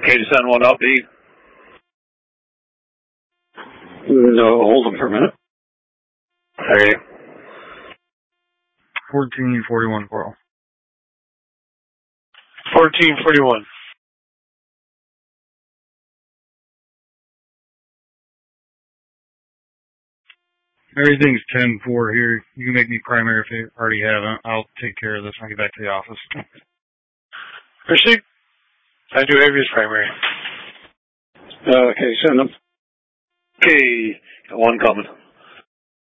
Okay, to send one up, D. No, hold them for a minute. Okay. 1441 Coral. 1441. Everything's 10-4 here. You can make me primary if you already haven't. I'll take care of this when I get back to the office. Proceed. I do have his primary. Okay, send them. Okay, got one coming.